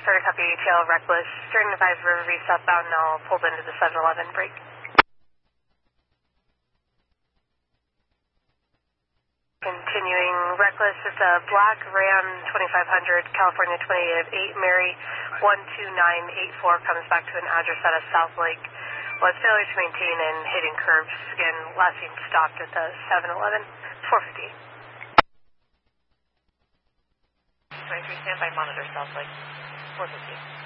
Starter copy, ATL reckless. Steering advised Riverview southbound now pulled into the 7-Eleven break. Continuing reckless, it's a black Ram 2500, California 28 Mary 12984 comes back to an address out of South Lake. Was failure to maintain and hitting curves. Again, last seen stopped at the 7-Eleven, 450. 23, standby monitor South Lake, 450.